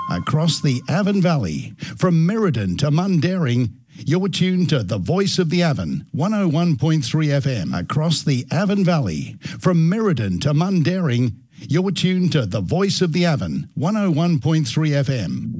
across the Avon Valley. From Merredin to Mundaring, you're tuned to the Voice of the Avon, 101.3 FM across the Avon Valley. From Merredin to Mundaring, you're tuned to the Voice of the Avon, 101.3 FM.